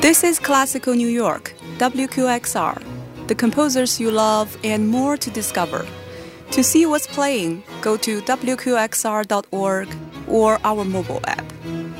This is Classical New York, WQXR, the composers you love and more to discover. To see what's playing, go to wqxr.org or our mobile app.